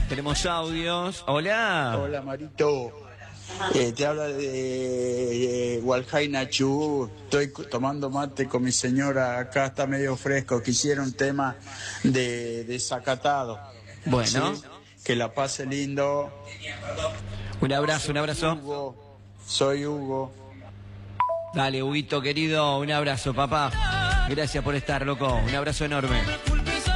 Tenemos audios. Hola. Hola, Marito. Te habla de Hualjaina Chubut. Estoy tomando mate con mi señora. Acá está medio fresco. Quisiera un tema de desacatado. Bueno. ¿Sí? Que la pase lindo. Un abrazo, un abrazo. Soy Hugo. Dale, Huguito, querido, un abrazo, papá. Gracias por estar, loco. Un abrazo enorme.